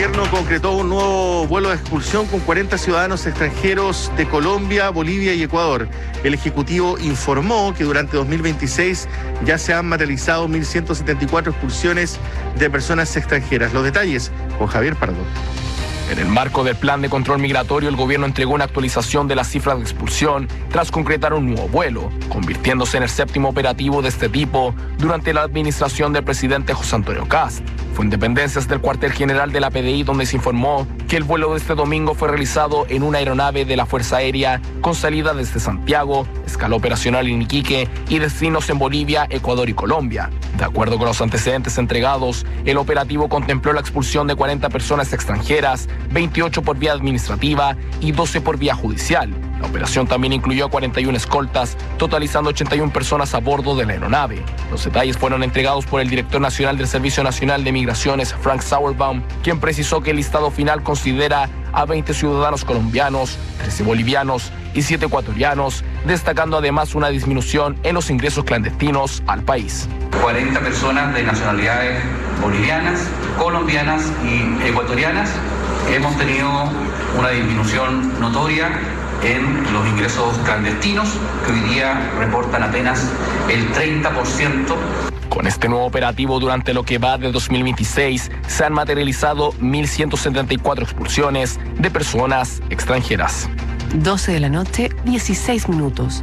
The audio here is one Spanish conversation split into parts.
gobierno concretó un nuevo vuelo de expulsión con 40 ciudadanos extranjeros de Colombia, Bolivia y Ecuador. El Ejecutivo informó que durante 2026 ya se han materializado 1.174 expulsiones de personas extranjeras. Los detalles con Javier Pardo. En el marco del plan de control migratorio, el gobierno entregó una actualización de las cifras de expulsión tras concretar un nuevo vuelo, convirtiéndose en el 7º operativo de este tipo durante la administración del presidente José Antonio Kast. Fue en dependencias del cuartel general de la PDI donde se informó que el vuelo de este domingo fue realizado en una aeronave de la Fuerza Aérea con salida desde Santiago, escala operacional en Iquique y destinos en Bolivia, Ecuador y Colombia. De acuerdo con los antecedentes entregados, el operativo contempló la expulsión de 40 personas extranjeras, 28 por vía administrativa y 12 por vía judicial. La operación también incluyó a 41 escoltas, totalizando 81 personas a bordo de la aeronave. Los detalles fueron entregados por el director nacional del Servicio Nacional de Migraciones, Frank Sauerbaum, quien precisó que el listado final considera a 20 ciudadanos colombianos, 13 bolivianos y 7 ecuatorianos, destacando además una disminución en los ingresos clandestinos al país. 40 personas de nacionalidades bolivianas, colombianas y ecuatorianas. Hemos tenido una disminución notoria en los ingresos clandestinos, que hoy día reportan apenas el 30%. Con este nuevo operativo, durante lo que va de 2026, se han materializado 1.174 expulsiones de personas extranjeras. 12 de la noche, 16 minutos.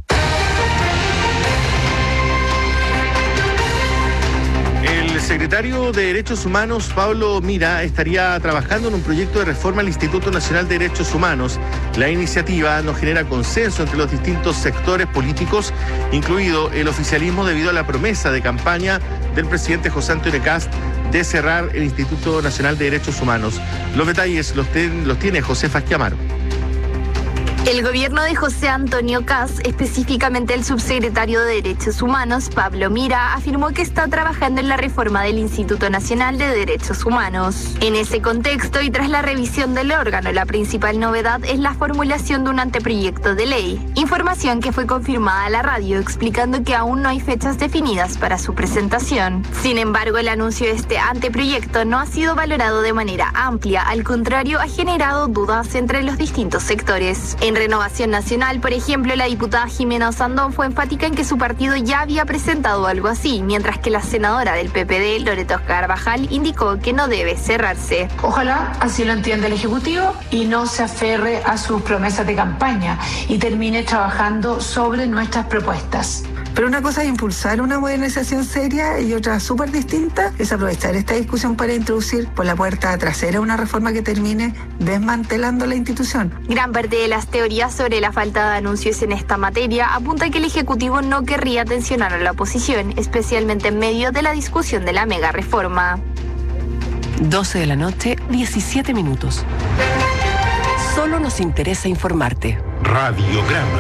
El secretario de Derechos Humanos, Pablo Mira, estaría trabajando en un proyecto de reforma al Instituto Nacional de Derechos Humanos. La iniciativa no genera consenso entre los distintos sectores políticos, incluido el oficialismo, debido a la promesa de campaña del presidente José Antonio Kast de cerrar el Instituto Nacional de Derechos Humanos. Los detalles los tiene Josefa Esquiamaro. El gobierno de José Antonio Kast, específicamente el subsecretario de Derechos Humanos, Pablo Mira, afirmó que está trabajando en la reforma del Instituto Nacional de Derechos Humanos. En ese contexto y tras la revisión del órgano, la principal novedad es la formulación de un anteproyecto de ley. Información que fue confirmada a la radio, explicando que aún no hay fechas definidas para su presentación. Sin embargo, el anuncio de este anteproyecto no ha sido valorado de manera amplia, al contrario, ha generado dudas entre los distintos sectores. En Renovación Nacional, por ejemplo, la diputada Jimena Osandón fue enfática en que su partido ya había presentado algo así, mientras que la senadora del PPD, Loreto Carvajal, indicó que no debe cerrarse. Ojalá así lo entienda el Ejecutivo y no se aferre a sus promesas de campaña y termine trabajando sobre nuestras propuestas. Pero una cosa es impulsar una modernización seria y otra súper distinta es aprovechar esta discusión para introducir por la puerta trasera una reforma que termine desmantelando la institución. Gran parte de las teorías sobre la falta de anuncios en esta materia apunta a que el Ejecutivo no querría tensionar a la oposición, especialmente en medio de la discusión de la mega reforma. 12 de la noche, 17 minutos. Solo nos interesa informarte. Radiograma.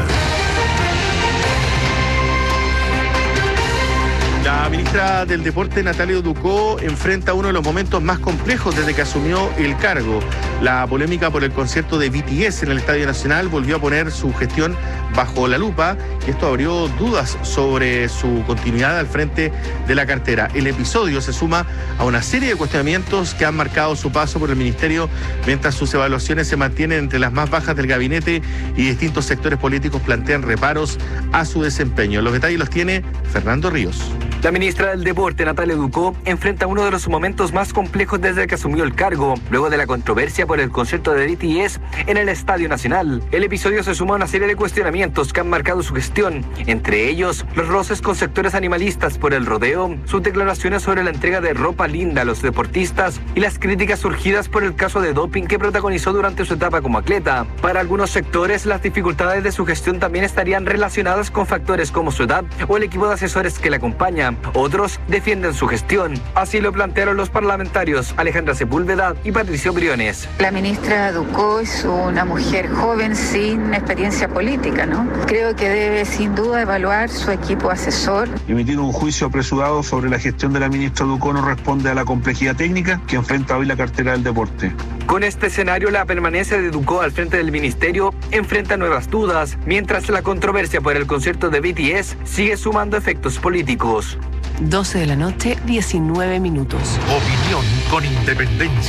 La ministra del Deporte, Natalia Ducó, enfrenta uno de los momentos más complejos desde que asumió el cargo. La polémica por el concierto de BTS en el Estadio Nacional volvió a poner su gestión bajo la lupa y esto abrió dudas sobre su continuidad al frente de la cartera. El episodio se suma a una serie de cuestionamientos que han marcado su paso por el ministerio, mientras sus evaluaciones se mantienen entre las más bajas del gabinete y distintos sectores políticos plantean reparos a su desempeño. Los detalles los tiene Fernando Ríos. La ministra del Deporte, Natalia Ducó, enfrenta uno de los momentos más complejos desde que asumió el cargo, luego de la controversia por el concierto de BTS en el Estadio Nacional. El episodio se suma a una serie de cuestionamientos que han marcado su gestión, entre ellos los roces con sectores animalistas por el rodeo, sus declaraciones sobre la entrega de ropa linda a los deportistas y las críticas surgidas por el caso de doping que protagonizó durante su etapa como atleta. Para algunos sectores, las dificultades de su gestión también estarían relacionadas con factores como su edad o el equipo de asesores que la acompaña. Otros defienden su gestión. Así lo plantearon los parlamentarios Alejandra Sepúlveda y Patricio Briones. La ministra Ducó es una mujer joven sin experiencia política, ¿no? Creo que debe sin duda evaluar su equipo asesor. Emitir un juicio apresurado sobre la gestión de la ministra Ducó no responde a la complejidad técnica que enfrenta hoy la cartera del deporte. Con este escenario, la permanencia de Ducó al frente del ministerio enfrenta nuevas dudas, mientras la controversia por el concierto de BTS sigue sumando efectos políticos. 12 de la noche, 19 minutos. Opinión con independencia.